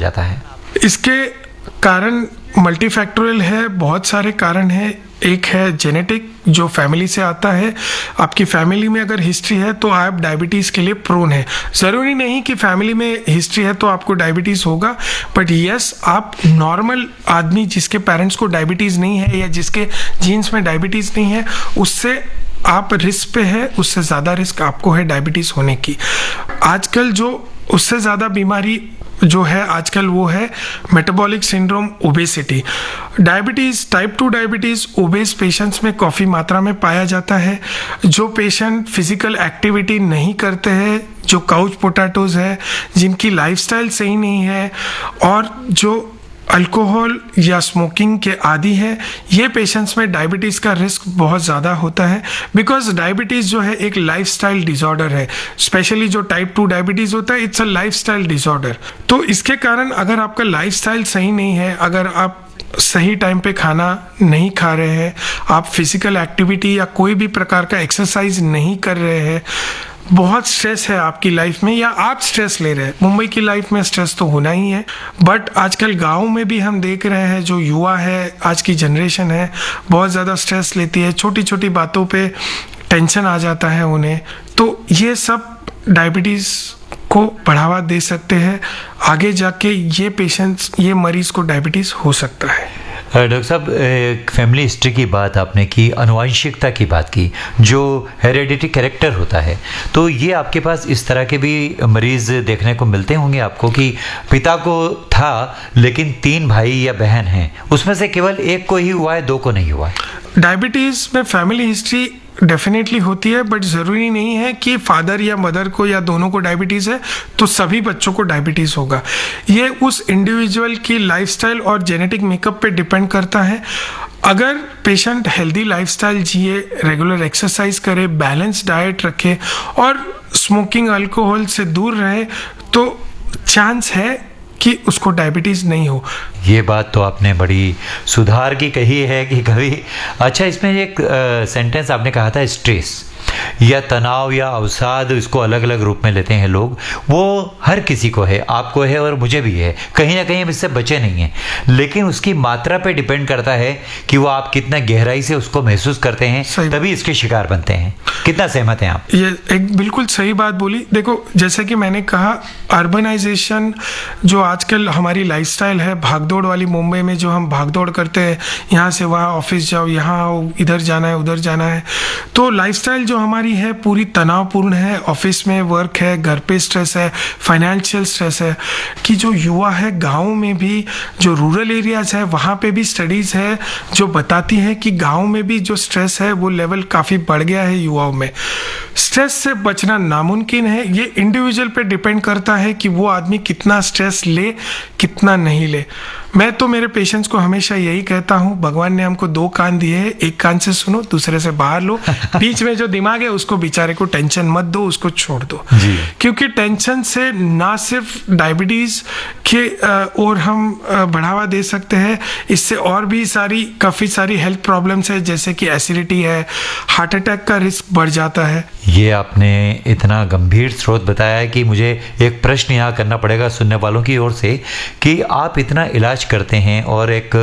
जाता है? इसके कारण मल्टीफैक्टोरियल है, बहुत सारे कारण हैं। एक है जेनेटिक, जो फैमिली से आता है। आपकी फैमिली में अगर हिस्ट्री है तो आप डायबिटीज़ के लिए प्रोन है। ज़रूरी नहीं कि फैमिली में हिस्ट्री है तो आपको डायबिटीज़ होगा, बट यस, आप नॉर्मल आदमी जिसके पेरेंट्स को डायबिटीज़ नहीं है या जिसके जीन्स में डायबिटीज़ नहीं है, उससे आप रिस्क पे है, उससे ज़्यादा रिस्क आपको है डायबिटीज़ होने की। आजकल जो उससे ज़्यादा बीमारी जो है आजकल वो है metabolic syndrome, obesity. Diabetes, type 2 diabetes OBCs patients में काफ़ी मात्रा में पाया जाता है। जो पेशेंट फिजिकल एक्टिविटी नहीं करते हैं, जो काउच पोटैटोज है, जिनकी लाइफस्टाइल सही नहीं है और जो अल्कोहल या स्मोकिंग के आदी है, ये पेशेंट्स में डायबिटीज़ का रिस्क बहुत ज़्यादा होता है। बिकॉज डायबिटीज़ जो है एक लाइफस्टाइल डिसऑर्डर है। स्पेशली जो टाइप 2 डायबिटीज़ होता है, इट्स अ लाइफस्टाइल डिसऑर्डर। तो इसके कारण अगर आपका लाइफस्टाइल सही नहीं है, अगर आप सही टाइम पे खाना नहीं खा रहे हैं, आप फिजिकल एक्टिविटी या कोई भी प्रकार का एक्सरसाइज नहीं कर रहे हैं, बहुत स्ट्रेस है आपकी लाइफ में या आप स्ट्रेस ले रहे हैं। मुंबई की लाइफ में स्ट्रेस तो होना ही है, बट आजकल गाँव में भी हम देख रहे हैं जो युवा है, आज की जनरेशन है, बहुत ज़्यादा स्ट्रेस लेती है। छोटी छोटी बातों पे टेंशन आ जाता है उन्हें। तो ये सब डायबिटीज़ को बढ़ावा दे सकते हैं। आगे जाके ये पेशेंट्स, ये मरीज को डायबिटीज़ हो सकता है। डॉक्टर साहब, फैमिली हिस्ट्री की बात आपने की, अनुवांशिकता की बात की, जो हेरेडिटी कैरेक्टर होता है, तो ये आपके पास इस तरह के भी मरीज देखने को मिलते होंगे आपको कि पिता को था लेकिन 3 भाई या बहन हैं, उसमें से केवल एक को ही हुआ है, 2 को नहीं हुआ है। डायबिटीज़ में फैमिली हिस्ट्री डेफिनेटली होती है, बट ज़रूरी नहीं है कि फादर या मदर को या दोनों को डायबिटीज़ है तो सभी बच्चों को डायबिटीज़ होगा। ये उस इंडिविजुअल की लाइफस्टाइल और जेनेटिक मेकअप पे डिपेंड करता है। अगर पेशेंट हेल्दी लाइफस्टाइल जिए, रेगुलर एक्सरसाइज करे, बैलेंस डाइट रखे और स्मोकिंग, अल्कोहल से दूर रहे, तो चांस है कि उसको डायबिटीज़ नहीं हो। ये बात तो आपने बड़ी सुधार की कही है कि कभी। अच्छा, इसमें एक सेंटेंस आपने कहा था, स्ट्रेस या तनाव या अवसाद, इसको अलग अलग रूप में लेते हैं लोग। वो हर किसी को है, आपको है और मुझे भी है, कहीं ना कहीं हम इससे बचे नहीं हैं, लेकिन उसकी मात्रा पे डिपेंड करता है कि वो आप कितना गहराई से उसको महसूस करते हैं, तभी इसके शिकार बनते हैं। कितना सहमत हैं आप? ये एक बिल्कुल सही बात बोली। देखो, जैसे कि मैंने कहा, अर्बनाइजेशन जो आजकल हमारी लाइफस्टाइल है, भागदौड़ वाली मुंबई में जो हम भागदौड़ करते हैं, यहाँ से वहाँ ऑफिस जाओ, यहाँ आओ, इधर जाना है, उधर जाना है, तो लाइफस्टाइल जो हमारी है पूरी तनावपूर्ण है। ऑफिस में वर्क है, घर पे स्ट्रेस है, फाइनेंशियल स्ट्रेस है। कि जो युवा है गांव में भी, जो रूरल एरियाज है, वहाँ पे भी स्टडीज़ है जो बताती है कि गांव में भी जो स्ट्रेस है वो लेवल काफ़ी बढ़ गया है युवाओं में। स्ट्रेस से बचना नामुमकिन है। ये इंडिविजुअल पे डिपेंड करता है कि वो आदमी कितना स्ट्रेस ले, कितना नहीं ले। मैं तो मेरे पेशेंट्स को हमेशा यही कहता हूँ, भगवान ने हमको 2 कान दिए हैं, एक कान से सुनो, दूसरे से बाहर लो। बीच में जो दिमाग है उसको बेचारे को टेंशन मत दो, उसको छोड़ दो। क्योंकि टेंशन से ना सिर्फ डायबिटीज़ के और हम बढ़ावा दे सकते हैं, इससे और भी काफ़ी सारी हेल्थ प्रॉब्लम्स है, जैसे कि एसिडिटी है, हार्ट अटैक का रिस्क बढ़ जाता है। ये आपने इतना गंभीर स्रोत बताया है कि मुझे एक प्रश्न यहाँ करना पड़ेगा सुनने वालों की ओर से कि आप इतना इलाज करते हैं और एक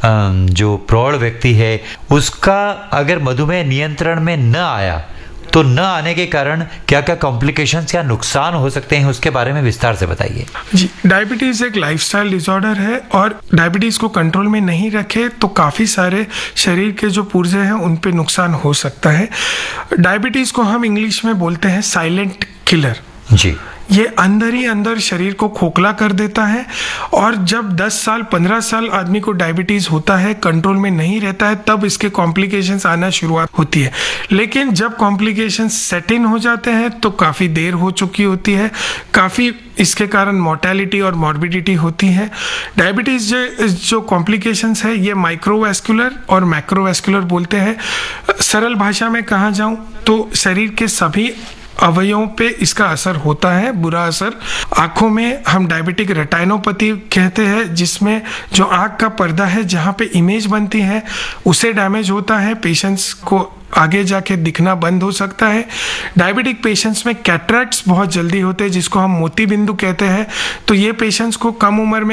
जो प्रौढ़ व्यक्ति है उसका अगर मधुमेह नियंत्रण में न आया तो न आने के कारण क्या क्या कॉम्प्लिकेशंस या नुकसान हो सकते हैं, उसके बारे में विस्तार से बताइए। जी, डायबिटीज़ एक लाइफस्टाइल डिसऑर्डर है और डायबिटीज़ को कंट्रोल में नहीं रखे तो काफ़ी सारे शरीर के जो पुर्जे हैं उन पे नुकसान हो सकता है। डायबिटीज़ को हम इंग्लिश में बोलते हैं साइलेंट किलर। जी, ये अंदर ही अंदर शरीर को खोखला कर देता है और जब 10 साल 15 साल आदमी को डायबिटीज़ होता है, कंट्रोल में नहीं रहता है, तब इसके कॉम्प्लिकेशंस आना शुरुआत होती है। लेकिन जब कॉम्प्लिकेशंस सेट इन हो जाते हैं तो काफ़ी देर हो चुकी होती है, काफ़ी इसके कारण मोर्टेलिटी और मॉर्बिडिटी होती है। डायबिटीज़ जो कॉम्प्लिकेशंस है ये माइक्रोवैस्कुलर और मैक्रोवैस्कुलर बोलते हैं। सरल भाषा में कहा जाऊँ तो शरीर के सभी अवयवों पे इसका असर होता है, बुरा असर। आंखों में हम डायबिटिक रेटिनोपैथी कहते हैं, जिसमें जो आंख का पर्दा है जहाँ पे इमेज बनती है उसे डैमेज होता है, पेशेंट्स को आगे जाके दिखना बंद हो सकता है। डायबिटिक पेशेंट्स में कैटरैक्ट्स बहुत जल्दी होते हैं जिसको हम मोती बिंदु कहते हैं। तो ये पेशेंट्स को कम उम्र में